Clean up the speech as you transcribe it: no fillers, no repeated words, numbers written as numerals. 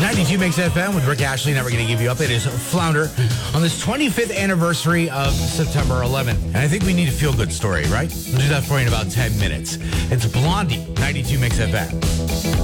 92 Mix FM with Rick Ashley. Never going to give you up. It is Flounder on this 25th anniversary of September 11th. And I think we need a feel-good story, right? We'll do that for you in about 10 minutes. It's Blondie, 92 Mix FM.